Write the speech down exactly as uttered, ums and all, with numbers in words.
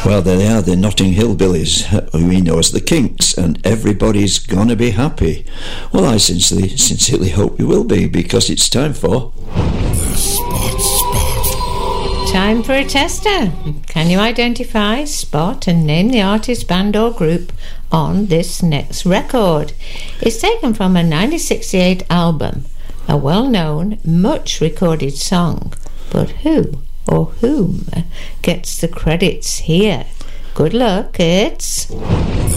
Well, there they are, the Notting Hill Billies, who we know as the Kinks, and everybody's gonna be happy. Well, I sincerely, sincerely hope you will be, because it's time for... The Spot Spot. Time for a tester. Can you identify, spot and name the artist, band or group on this next record? It's taken from a nineteen sixty-eight album, a well-known, much-recorded song, but who or whom gets the credits here? Good luck, it's...